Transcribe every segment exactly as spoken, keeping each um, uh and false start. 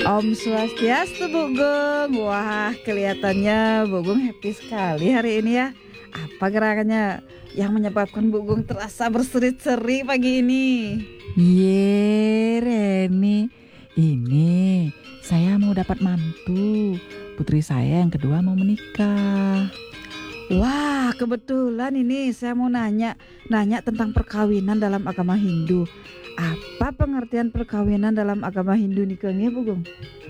Om Swastiastu Bu Gung. Wah, kelihatannya Bu Gung happy sekali hari ini ya. Apa gerangannya yang menyebabkan Bu Gung terasa berseri-seri pagi ini? Ye, Reni, ini saya mau dapat mantu. Putri saya yang kedua mau menikah. Wah, kebetulan ini saya mau nanya Nanya tentang perkawinan dalam agama Hindu. Apa pengertian perkawinan dalam agama Hindu nih Kang ya Bu Gung?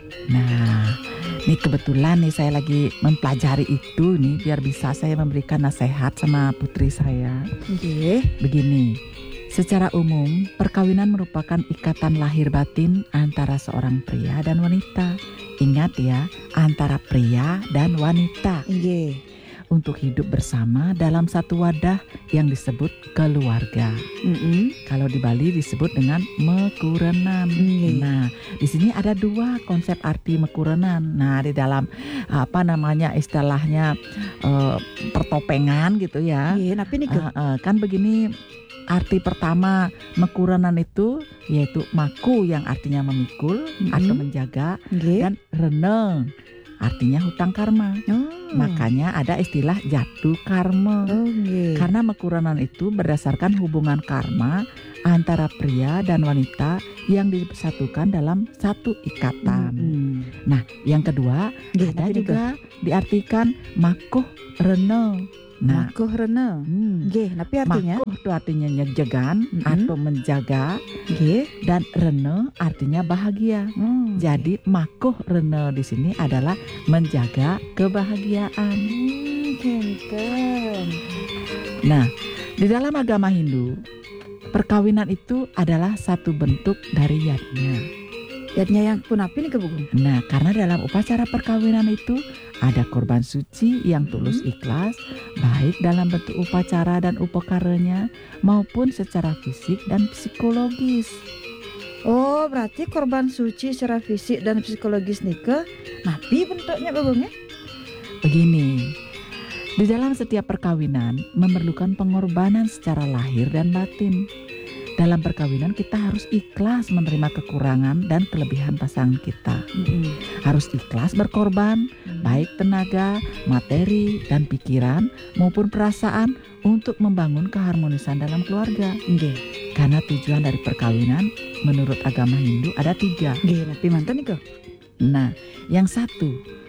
Nah, ini kebetulan nih saya lagi mempelajari itu nih biar bisa saya memberikan nasihat sama putri saya. Oke. Begini, secara umum perkawinan merupakan ikatan lahir batin antara seorang pria dan wanita. Ingat ya, antara pria dan wanita. Oke. Untuk hidup bersama dalam satu wadah yang disebut keluarga. Mm-mm. Kalau di Bali disebut dengan mekurenan. Mm. Nah, di sini ada dua konsep arti mekurenan. Nah, di dalam apa namanya istilahnya uh, pertopengan gitu ya. Iya, tapi nih Uh, uh, kan begini. Arti pertama mekurenan itu yaitu maku yang artinya memikul Mm-mm. atau menjaga, Oke. dan reneng artinya hutang karma. Oh. Makanya ada istilah jatuh karma. Oke. Karena mekurenan itu berdasarkan hubungan karma antara pria dan wanita yang disatukan dalam satu ikatan. Mm-mm. Nah, yang kedua Oke, ada tapi juga diartikan makuh rene. Nah, Makuh rene. hmm, Oke, tapi artinya? makuh itu artinya nyejegan Mm-mm. atau menjaga, Oke. dan rene artinya bahagia. Oh. Jadi makuh rene di sini adalah menjaga kebahagiaan. Hmm, kenten. Nah, di dalam agama Hindu, perkawinan itu adalah satu bentuk dari yadnya. Yadnya yang punapi nih ke Bu Gung? Nah, karena dalam upacara perkawinan itu ada korban suci yang tulus ikhlas, baik dalam bentuk upacara dan upakaranya maupun secara fisik dan psikologis. Oh, berarti korban suci secara fisik dan psikologis nih ke napi bentuknya Bu Gung ya? Begini, di dalam setiap perkawinan memerlukan pengorbanan secara lahir dan batin. Dalam perkawinan kita harus ikhlas menerima kekurangan dan kelebihan pasangan kita. Mm-mm. Harus ikhlas berkorban, baik tenaga, materi, dan pikiran maupun perasaan untuk membangun keharmonisan dalam keluarga. Oke. Karena tujuan dari perkawinan menurut agama Hindu ada tiga. Oke, napi mantan nih ke? Nah, yang satu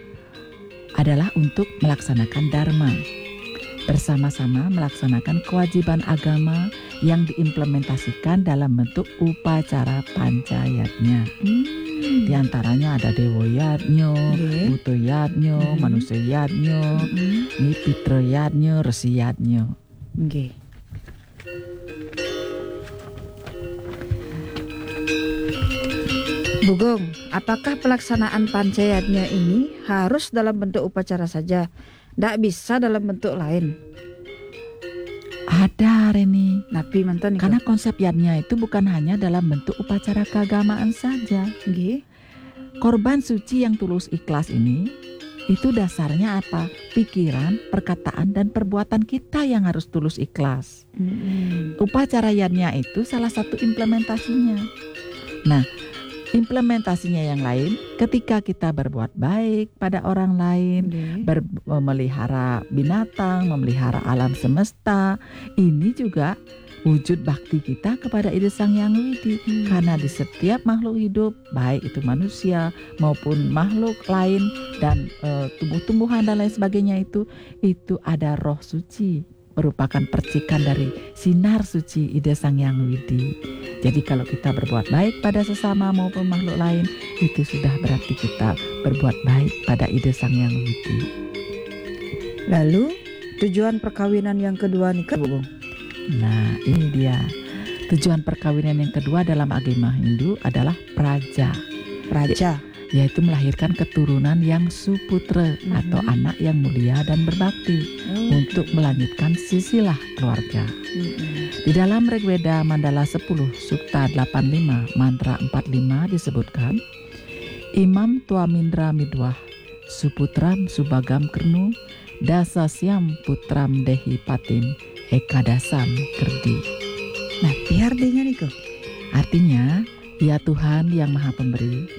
adalah untuk melaksanakan dharma. Bersama-sama melaksanakan kewajiban agama yang diimplementasikan dalam bentuk upacara pancayatnya. Hmm. Di antaranya ada Dewa Yadnya, Oke. Buto Yadnya, Mhm. Manusia Yadnya, Mm-mm. ini Pitra Yadnya, Resi Yadnya. Oke. Bu Gung, apakah pelaksanaan pancayatnya ini harus dalam bentuk upacara saja? Nggak bisa dalam bentuk lain? Ada Reni. Napi mantan nih ke? Karena konsep yadnya itu bukan hanya dalam bentuk upacara keagamaan saja. Oke. Korban suci yang tulus ikhlas ini itu dasarnya apa? Pikiran, perkataan, dan perbuatan kita yang harus tulus ikhlas. Mm-mm. Upacara yadnya itu salah satu implementasinya. Nah, implementasinya yang lain ketika kita berbuat baik pada orang lain, Oke. ber- memelihara binatang, memelihara alam semesta, ini juga wujud bakti kita kepada Ida Sang Hyang Widi. Hmm. Karena di setiap makhluk hidup, baik itu manusia maupun makhluk lain dan e, tumbuh-tumbuhan dan lain sebagainya itu, itu ada roh suci, merupakan percikan dari sinar suci Ida Sang Hyang Widi. Jadi kalau kita berbuat baik pada sesama maupun makhluk lain, itu sudah berarti kita berbuat baik pada Ida Sang Hyang Widi. Lalu tujuan perkawinan yang kedua nih ke Bu Gung? Nah, ini dia. Tujuan perkawinan yang kedua dalam agama Hindu adalah praja, Praja. yaitu melahirkan keturunan yang suputra Mhm. atau anak yang mulia dan berbakti Oh. untuk melanjutkan silsilah keluarga. Mm-mm. Di dalam Rigveda Mandala sepuluh Sukta delapan puluh lima mantra empat puluh lima disebutkan, Imam Tuamindra Midwah Suputram Subagam Kernu Dasasyam Putram Dehi Patim Ekadasam Kerdi. Nah, artinya nih ke? Artinya, ya Tuhan yang Maha Pemberi,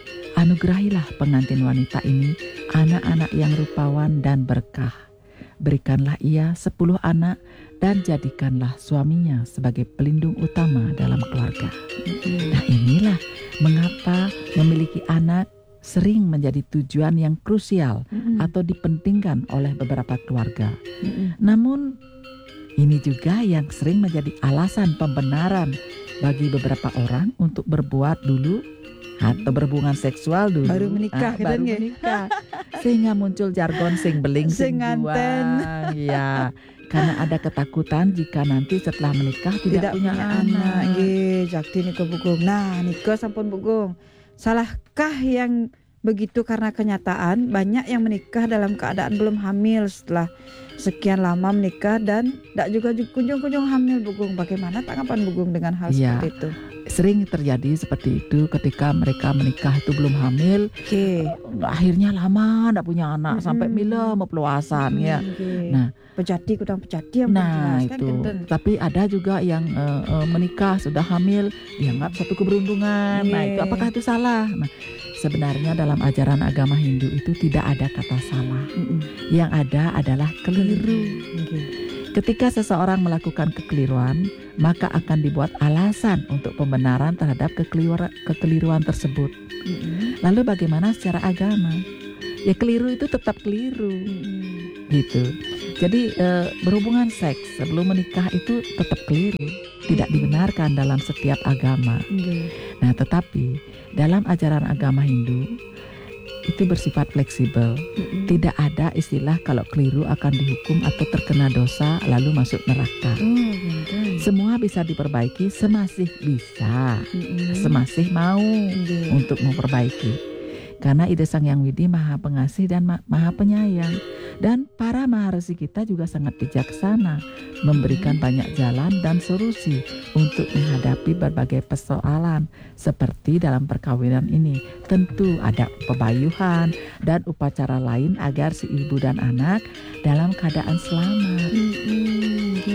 Anugerahilah pengantin wanita ini anak-anak yang rupawan dan berkah. Berikanlah ia sepuluh anak dan jadikanlah suaminya sebagai pelindung utama dalam keluarga. Nah, inilah mengapa memiliki anak sering menjadi tujuan yang krusial Mm-mm. atau dipentingkan oleh beberapa keluarga. Mm-mm. Namun ini juga yang sering menjadi alasan pembenaran bagi beberapa orang untuk berbuat dulu atau berhubungan seksual dulu, Baru menikah, ah, gitu baru nggih? menikah, sehingga muncul jargon sing beling Sing sing nganten. juang, ya, karena ada ketakutan jika nanti setelah menikah tidak, punya, anak. Nggih, jakti nika Bugong. Nah, nika sampun Bugong. Salahkah yang begitu karena kenyataan banyak yang menikah dalam keadaan belum hamil setelah sekian lama menikah dan tidak juga kunjung-kunjung hamil, Bugong. Bagaimana tanggapan Bugong dengan hal Ya. seperti itu? Sering terjadi seperti itu ketika mereka menikah itu belum hamil, Oke. akhirnya lama tidak punya anak Mm-mm. sampai mila mau peluasan ya. Oke. Nah, pejati kudang pejati yang Nah jelas, kan, itu, kinten. tapi ada juga yang eh, eh, menikah sudah hamil dianggap satu keberuntungan. Nah itu Iya. apakah itu salah? Nah sebenarnya dalam ajaran agama Hindu itu tidak ada kata salah. Mm-mm. Yang ada adalah keliru. Oke. Ketika seseorang melakukan kekeliruan, maka akan dibuat alasan untuk pembenaran terhadap kekeliruan, kekeliruan tersebut. Mm-mm. Lalu bagaimana secara agama? Ya keliru itu tetap keliru. Mm-mm. Gitu. Jadi eh, berhubungan seks sebelum menikah itu tetap keliru, tidak dibenarkan dalam setiap agama. Oke. Nah, tetapi dalam ajaran agama Hindu itu bersifat fleksibel. Mm-mm. Tidak ada istilah kalau keliru akan dihukum atau terkena dosa lalu masuk neraka. Oh, kinten. Semua bisa diperbaiki semasih bisa, Mm-mm. semasih mau Oke. untuk memperbaiki. Karena ide Sang Yang Widi Maha Pengasih dan ma- Maha Penyayang. Dan para maharsi kita juga sangat bijaksana, memberikan banyak jalan dan solusi untuk menghadapi berbagai persoalan. Seperti dalam perkawinan ini, tentu ada pebayuhan dan upacara lain agar si ibu dan anak dalam keadaan selamat. Mm-mm. Oke.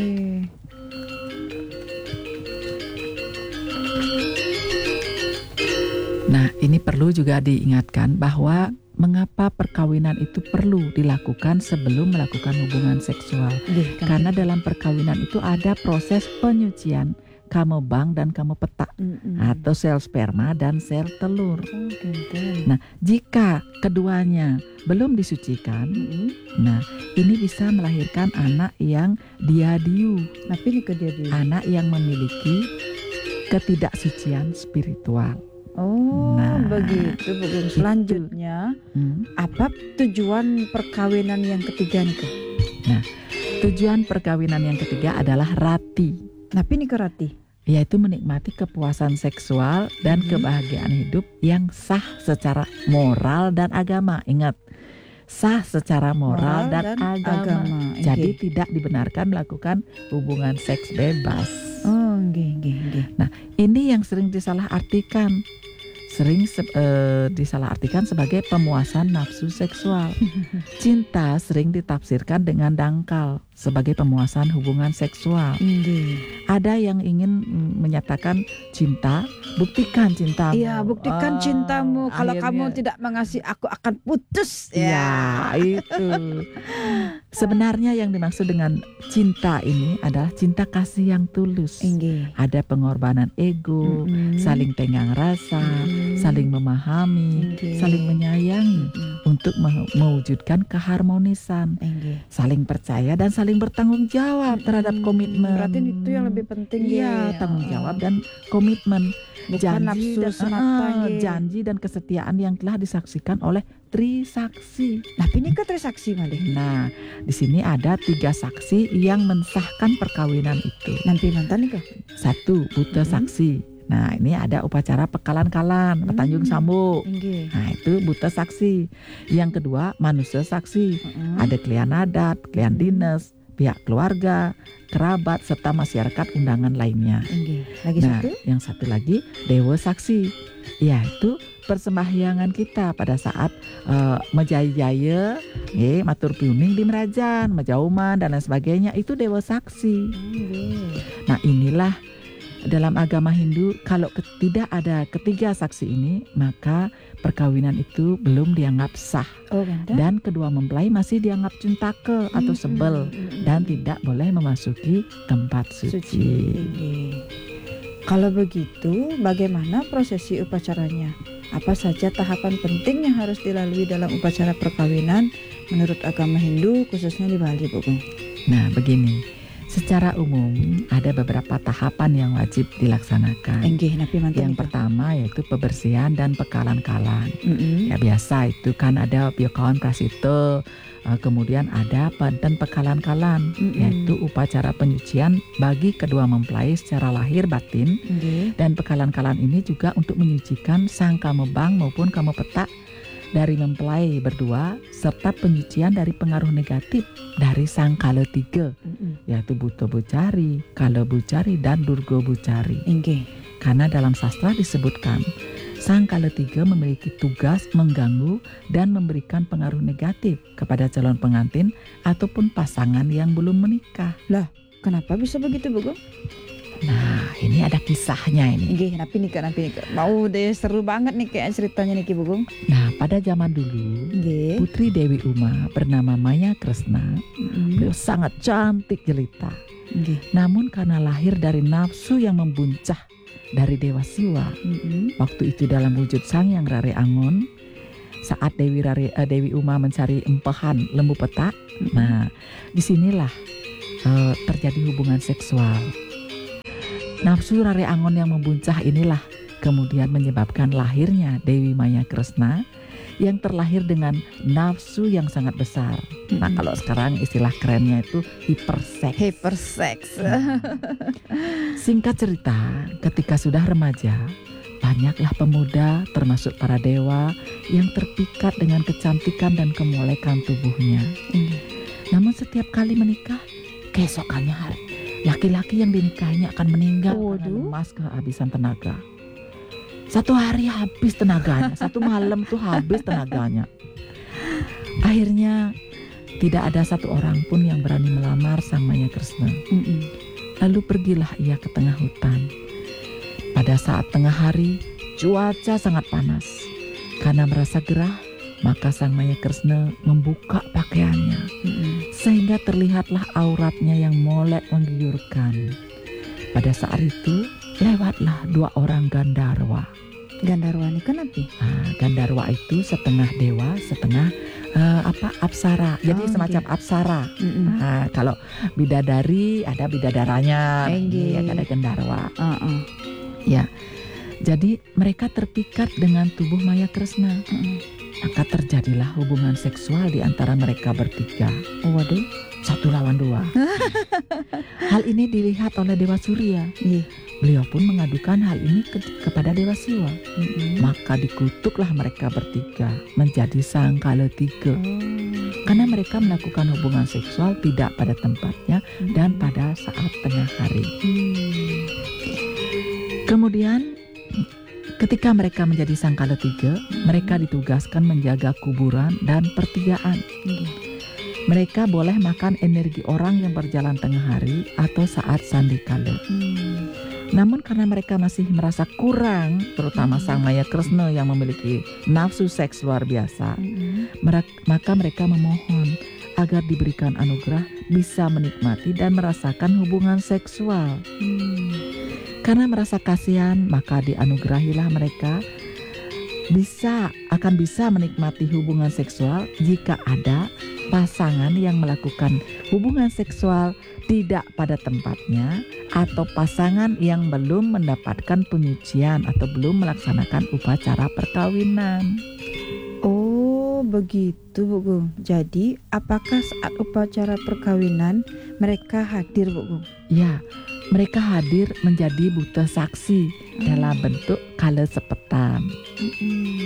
Nah, ini perlu juga diingatkan bahwa mengapa perkawinan itu perlu dilakukan sebelum melakukan hubungan seksual. Nggih, kan. Karena dalam perkawinan itu ada proses penyucian kamobang dan kamopetak Mm-mm. atau sel sperma dan sel telur. Oh, kinten. Nah, jika keduanya belum disucikan, Mm-mm. nah ini bisa melahirkan anak yang diadiu, Tapi nika dia di. anak yang memiliki ketidaksucian spiritual. Oh, Nah, begitu Bugong. Selanjutnya, Hmm. apa tujuan perkawinan yang ketiga nika? Tujuan perkawinan yang ketiga adalah rati, Tapi nika rati. yaitu menikmati kepuasan seksual dan Mhm. kebahagiaan hidup yang sah secara moral dan agama. Ingat, sah secara moral, dan, agama. Jadi Nggih. tidak dibenarkan melakukan hubungan seks bebas. Oh, nggih, nggih, nggih. Ini yang sering disalahartikan. Sering se- eh, disalahartikan sebagai pemuasan nafsu seksual. Cinta sering ditafsirkan dengan dangkal sebagai pemuasan hubungan seksual. Nggih. Ada yang ingin mm, menyatakan cinta, buktikan cintamu. Iya, buktikan Ah, cintamu. Kalau akhirnya- kamu tidak mengasihi aku akan putus. Ya, itu. Sebenarnya yang dimaksud dengan cinta ini adalah cinta kasih yang tulus. Nggih. Ada pengorbanan ego, Mm-mm. saling tenggang rasa, Mm-mm. saling memahami, Nggih. saling menyayangi Mm-mm. untuk me- mewujudkan keharmonisan, Nggih. saling percaya dan saling bertanggung jawab terhadap Mm-mm. komitmen. Berarti itu yang lebih penting. Iya, nggih. tanggung Oh, jawab dan komitmen, bukan nafsu dan, semata. ah, nggih. janji dan kesetiaan yang telah disaksikan oleh trisaksi. Tapi ini kan trisaksi malih. Nah, di sini ada tiga saksi yang mensahkan perkawinan itu. Nampi mantan nih kak? Satu, buta Mm-mm. saksi. Nah, ini ada upacara pekalan-kalan, petanjung Mm. sambuk. Nggih. Nah, itu buta saksi. Yang kedua, manusia saksi. Heeh. Ada klien adat, klien dinas, pihak keluarga, kerabat, serta masyarakat undangan lainnya. Nggih. Lagi Nah, satu. yang satu lagi dewa saksi, yaitu persembahyangan kita pada saat uh, mejaya-jaya, eh, matur piuning di merajan, majauman dan lain sebagainya, itu dewa saksi. Nggih. Nah, inilah dalam agama Hindu kalau ke- tidak ada ketiga saksi ini, maka perkawinan itu belum dianggap sah. Oh, ganda. Dan kedua mempelai masih dianggap cuntake atau Mm, sebel mm, mm, mm, dan mm. tidak boleh memasuki tempat Suci. suci. Nggih. Kalau begitu, bagaimana prosesi upacaranya? Apa saja tahapan penting yang harus dilalui dalam upacara perkawinan menurut agama Hindu, khususnya di Bali, Bu Gung? Nah, begini, secara umum ada beberapa tahapan yang wajib dilaksanakan. Enggih, napi manten Yang itu. pertama yaitu pembersihan dan pekalan-kalan. Mm-mm. Ya biasa itu kan ada biokawan prasito, eh, kemudian ada pe- dan pekalan-kalan, Mm-mm. yaitu upacara penyucian bagi kedua mempelai secara lahir batin. Nggih. Dan pekalan-kalan ini juga untuk menyucikan sang kamebang maupun kamepetak dari mempelai berdua, serta penyucian dari pengaruh negatif dari sang kala tiga, Mm-mm. yaitu Buto Bucari, Kala Bucari, dan Durga Bucari. Enggih. Karena dalam sastra disebutkan sang kala tiga memiliki tugas mengganggu dan memberikan pengaruh negatif kepada calon pengantin ataupun pasangan yang belum menikah. Kenapa bisa begitu, Bu Gung? Nah, ini ada kisahnya ini. Nggih, napi nika, napi nika. Mau deh, seru banget nih kayak ceritanya nih, Bu Gung. Nah, pada zaman dulu, Nggih. Putri Dewi Uma bernama Maya Kresna, Mm-mm. beliau sangat cantik jelita. Nggih. Namun karena lahir dari nafsu yang membuncah dari Dewa Siwa, Mm-mm. waktu itu dalam wujud Sang Yang Rare Angon, saat Dewi Rare, eh, Dewi Uma mencari empehan lembu petak, nah disinilah eh, terjadi hubungan seksual. Nafsu Rare Angon yang membuncah inilah kemudian menyebabkan lahirnya Dewi Maya Kresna yang terlahir dengan nafsu yang sangat besar. Nah, Mm-mm. kalau sekarang istilah kerennya itu hiperseks. Hypersex. Singkat cerita, ketika sudah remaja, banyaklah pemuda termasuk para dewa yang terpikat dengan kecantikan dan kemolekan tubuhnya. Nggih. Namun setiap kali menikah, keesokannya hari, laki-laki yang dinikahinya akan meninggal karena Waduh. lemas kehabisan tenaga. Satu hari habis tenaganya, satu malam tuh habis tenaganya. Akhirnya tidak ada satu orang pun yang berani melamar sang Maya Kresna. Mm-mm. Lalu pergilah ia ke tengah hutan. Pada saat tengah hari, cuaca sangat panas. Karena merasa gerah, maka sang Maya Kresna membuka pakaiannya, Mm-mm. sehingga terlihatlah auratnya yang molek menggiurkan. Pada saat itu, lewatlah dua orang Gandarwa. Gandarwa ini kan napi? Nah, Gandarwa itu setengah dewa, setengah eh, apa apsara. Jadi Oh, semacam nggih. apsara. Mm-mm. Nah, kalau bidadari ada bidadaranya, Nggih. ini ada Gandarwa. Uh-uh. Ya, jadi mereka terpikat dengan tubuh Maya Kresna. Uh-uh. Maka terjadilah hubungan seksual di antara mereka bertiga, Oh, waduh. satu lawan dua. Hal ini dilihat oleh Dewa Surya. Nggih. Beliau pun mengadukan hal ini ke- kepada Dewa Siwa. Mm-mm. Maka dikutuklah mereka bertiga menjadi sang kala tiga. Oh. Karena mereka melakukan hubungan seksual tidak pada tempatnya dan pada saat tengah hari. Hmm. Kemudian ketika mereka menjadi sang kala tiga, mereka ditugaskan menjaga kuburan dan pertigaan. Nggih. Mereka boleh makan energi orang yang berjalan tengah hari atau saat sandikala. Hmm. Namun karena mereka masih merasa kurang, terutama sang Maya Kresna yang memiliki nafsu seks luar biasa, Mm-mm. Merek- maka mereka memohon agar diberikan anugerah bisa menikmati dan merasakan hubungan seksual. Hmm. Karena merasa kasihan, maka dianugerahilah mereka bisa akan bisa menikmati hubungan seksual jika ada pasangan yang melakukan hubungan seksual tidak pada tempatnya atau pasangan yang belum mendapatkan penyucian atau belum melaksanakan upacara perkawinan. Oh, begitu, Bu Gung. Jadi, apakah saat upacara perkawinan mereka hadir, Bu Gung? Ya, mereka hadir menjadi buta saksi dalam bentuk kala sepetan. Mm-mm.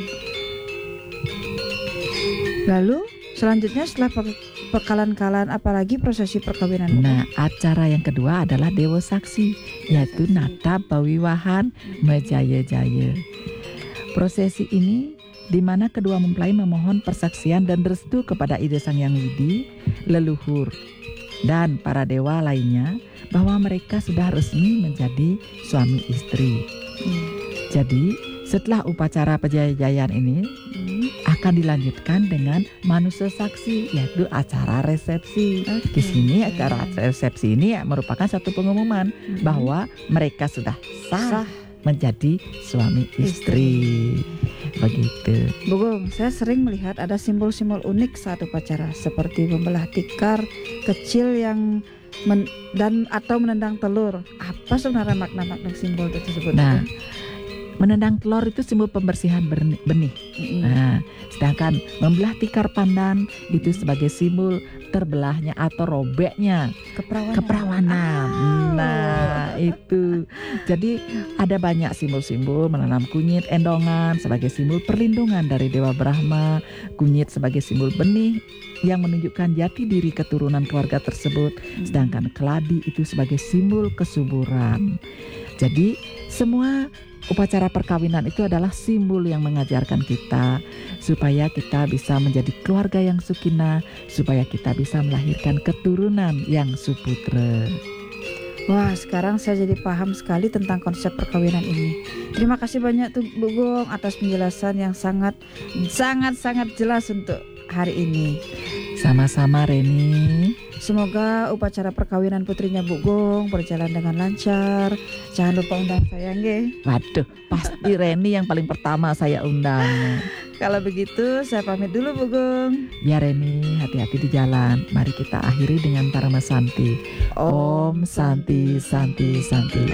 Lalu selanjutnya setelah pe- pekalan-kalan apalagi prosesi perkawinan, Bu Gung? Nah, acara yang kedua adalah Dewa Saksi, yaitu Nata Pawiwahan Mejaya-jaya. Prosesi ini di mana kedua mempelai memohon persaksian dan restu kepada Ida Sang Yang Widi, leluhur. dan para dewa lainnya bahwa mereka sudah resmi menjadi suami istri. Hmm. Jadi setelah upacara penjajahan ini Hmm. akan dilanjutkan dengan manusia saksi, yaitu acara resepsi. Oke. Di sini acara resepsi ini ya merupakan satu pengumuman Hmm. bahwa mereka sudah sah, Sah. menjadi suami istri. Begitu. Bu Gong, saya sering melihat ada simbol-simbol unik saat upacara seperti membelah tikar kecil yang men- dan atau menendang telur. Apa sebenarnya makna-makna simbol itu tersebut? Nah, menendang telur itu simbol pembersihan berni- benih. Mm-mm. Nah, sedangkan membelah tikar pandan itu sebagai simbol terbelahnya atau robeknya Keperawanan. keperawanan. Ah. Nah, itu. Jadi ada banyak simbol-simbol, menanam kunyit, endongan sebagai simbol perlindungan dari Dewa Brahma, kunyit sebagai simbol benih yang menunjukkan jati diri keturunan keluarga tersebut, sedangkan keladi itu sebagai simbol kesuburan. Jadi semua upacara perkawinan itu adalah simbol yang mengajarkan kita supaya kita bisa menjadi keluarga yang sakinah, supaya kita bisa melahirkan keturunan yang suputra. Wah, sekarang saya jadi paham sekali tentang konsep perkawinan ini. Terima kasih banyak tuh Bu Gong atas penjelasan yang sangat sangat sangat jelas untuk hari ini. Sama-sama Reni. Semoga upacara perkawinan putrinya Bu Gong berjalan dengan lancar. Jangan lupa undang saya, nggih. Waduh, pasti Reni yang paling pertama saya undang. Kalau begitu saya pamit dulu Bu Gong. Ya Reni, hati-hati di jalan. Mari kita akhiri dengan Parama Santi. Om Santi Santi Santi.